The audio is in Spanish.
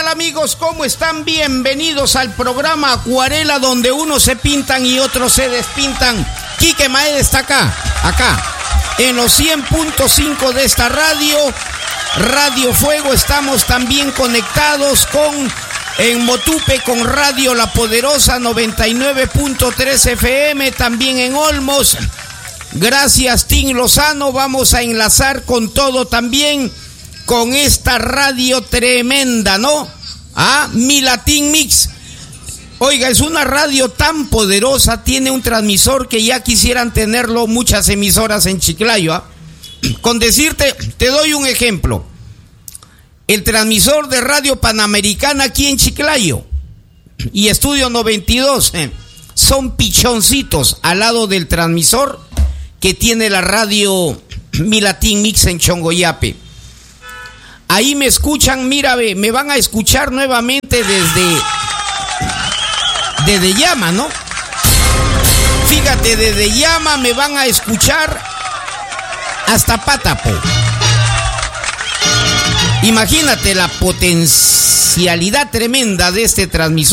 amigos? ¿Cómo están? Bienvenidos al programa Acuarela, donde unos se pintan y otros se despintan. Quique Maeda está acá, en los 100.5 de esta radio, Radio Fuego. Estamos también conectados en Motupe con Radio La Poderosa 99.3 FM, también en Olmos. Gracias, Tim Lozano. Vamos a enlazar con todo también con esta radio tremenda, ¿no? Mi Latin Mix. Oiga, es una radio tan poderosa, tiene un transmisor que ya quisieran tenerlo muchas emisoras en Chiclayo. Con decirte, te doy un ejemplo. El transmisor de Radio Panamericana aquí en Chiclayo y Estudio 92 son pichoncitos al lado del transmisor que tiene la radio Mi Latin Mix en Chongoyape. Ahí me escuchan, mira, me van a escuchar nuevamente desde Llama, ¿no? Fíjate, desde Llama me van a escuchar hasta Pátapo. Imagínate la potencialidad tremenda de este transmisor.